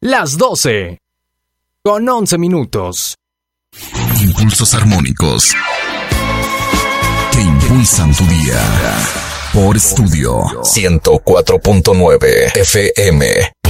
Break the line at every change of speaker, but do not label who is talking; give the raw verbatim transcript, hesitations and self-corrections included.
Las doce. Con once minutos.
Impulsos armónicos que impulsan tu día. Por Estudio ciento cuatro punto nueve F M.